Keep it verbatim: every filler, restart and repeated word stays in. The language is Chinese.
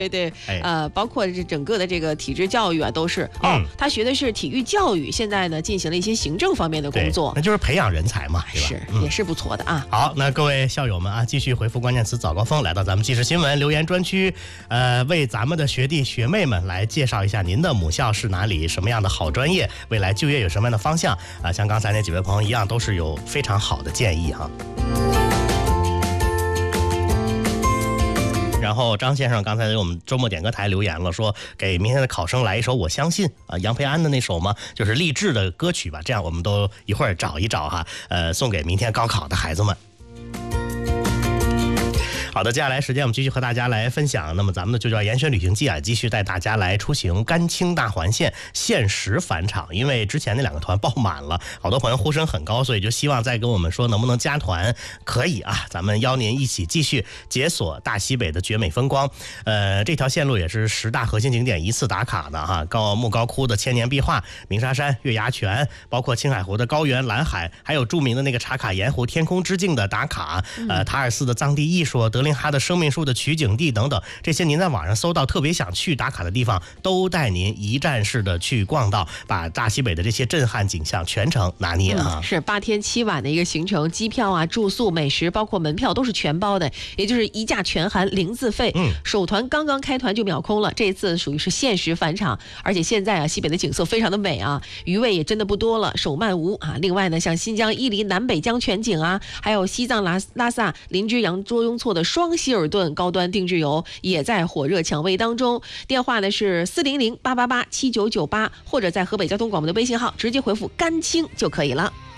对对，呃，包括这整个的这个体制教育啊，都是哦、嗯，他学的是体育教育，现在呢进行了一些行政方面的工作， 那就是培养人才嘛，对吧？ 是、 嗯， 也是不错的啊。 好，那各位校友们啊，继续回复关键词早高峰，来到咱们即时新闻留言专区，呃，为咱们的学弟学妹们来介绍一下您的母校是哪里，什么样的好专业，未来就业有什么样的方向啊？像刚才那几位朋友一样，都是有非常好的建议哈。然后张先生刚才给我们周末点歌台留言了，说给明天的考生来一首《我相信》啊，杨培安的那首嘛，就是励志的歌曲吧。这样我们都一会儿找一找哈，呃，送给明天高考的孩子们。好的，接下来时间我们继续和大家来分享。那么咱们的就叫严选旅行记啊，继续带大家来出行甘青大环线，限时返场。因为之前那两个团爆满了，好多朋友呼声很高，所以就希望再跟我们说能不能加团。可以啊，咱们邀您一起继续解锁大西北的绝美风光。呃，这条线路也是十大核心景点一次打卡的哈，高莫高窟的千年壁画、鸣沙山、月牙泉，包括青海湖的高原蓝海，还有著名的那个茶卡盐湖天空之镜的打卡，呃，塔尔寺的藏地艺术。德林哈的生命树的取景地等等，这些您在网上搜到特别想去打卡的地方，都带您一站式的去逛到，把大西北的这些震撼景象全程拿捏啊、 嗯！是八天七晚的一个行程，机票啊、住宿、美食，包括门票都是全包的，也就是一价全含零自费。嗯，首团刚刚开团就秒空了，这一次属于是限时返场，而且现在啊，西北的景色非常的美啊，余味也真的不多了，手慢无啊。另外呢，像新疆伊犁南北疆全景啊，还有西藏拉拉萨林芝扬卓雍措的双希尔顿高端定制游也在火热抢位当中。电话呢是四零零八八八七九九八，或者在河北交通广播的微信号直接回复甘青就可以了。